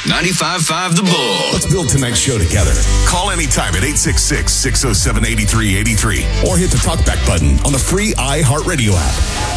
95.5 The Bull. Let's build tonight's show together. Call anytime at 866-607-8383 Or hit the talkback button on the free iHeartRadio app.